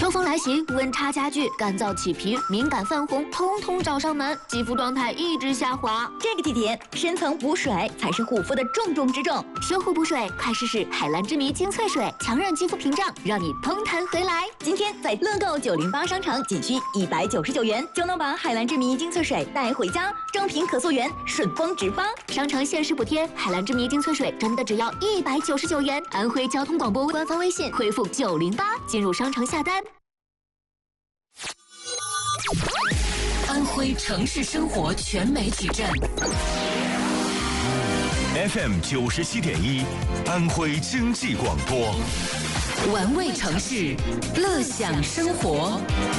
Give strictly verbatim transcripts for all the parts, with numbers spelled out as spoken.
秋风来袭，温差加剧，干燥起皮、敏感泛红，通通找上门，肌肤状态一直下滑。 这个季节，深层补水才是护肤的重中之重。 修护补水，快试试海蓝之谜精粹水，强韧肌肤屏障，让你嘭弹回来。 今天在乐购九零八商城，仅需一百九十九元就能把海蓝之谜精粹水带回家，正品可溯源，顺丰直发。 商城限时补贴，海蓝之谜精粹水真的只要一百九十九元。安徽交通广播官方微信回复九零八进入商城下单。 安徽城市生活全媒体站 F M 九十七点一，安徽经济广播， 玩味城市，乐享生活。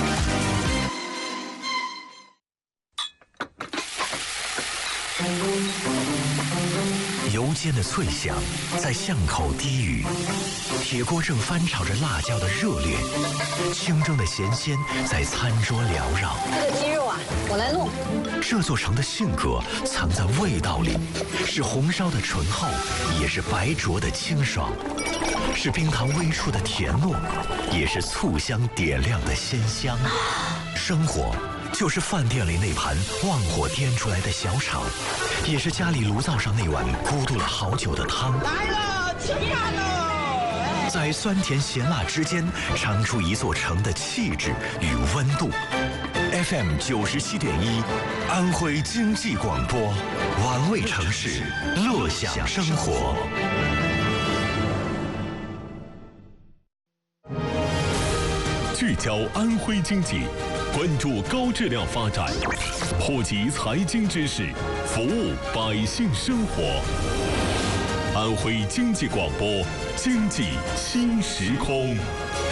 油煎的脆响在巷口低语，铁锅正翻炒着辣椒的热烈，清蒸的咸鲜在餐桌缭绕。 这个鸡肉啊，我来弄。 这座城的性格藏在味道里，是红烧的醇厚，也是白灼的清爽，是冰糖微出的甜糯，也是醋香点亮的鲜香。生活就是饭店里那盘旺火颠出来的小炒，也是家里炉灶上那碗咕嘟了好久的汤。 来了，吃饭了！ 在酸甜咸辣之间，尝出一座城的气质与温度。 F M 九十七点一，安徽经济广播， 玩味城市，乐享生活。 聚焦安徽经济，关注高质量发展，普及财经知识，服务百姓生活。安徽经济广播，经济新时空。